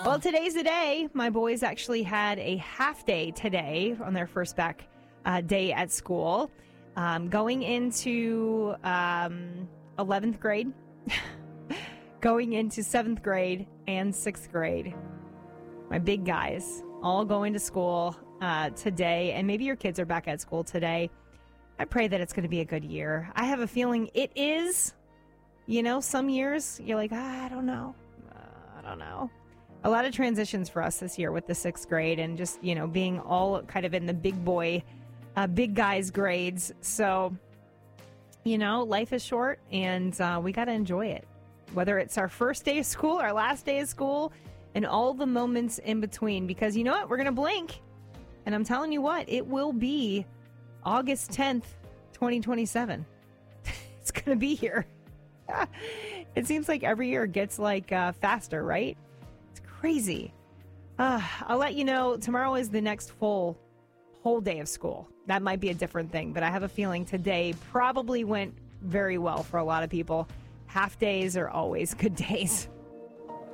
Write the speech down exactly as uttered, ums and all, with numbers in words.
Well, today's the day. My boys actually had a half day today on their first back uh, day at school. Um, going into um, eleventh grade, going into seventh grade and sixth grade. My big guys all going to school uh, today, and maybe your kids are back at school today. I pray that it's going to be a good year. I have a feeling it is. You know, some years you're like, ah, I don't know. Uh, I don't know. A lot of transitions for us this year with the sixth grade and just, you know, being all kind of in the big boy, uh, big guys grades. So, you know, life is short and uh, we got to enjoy it. Whether it's our first day of school, our last day of school, and all the moments in between. Because you know what? We're going to blink. And I'm telling you what, it will be August tenth, twenty twenty-seven. It's going to be here. It seems like every year gets like uh, faster, right? It's crazy. Uh, I'll let you know. Tomorrow is the next full whole day of school. That might be a different thing, but I have a feeling today probably went very well for a lot of people. Half days are always good days.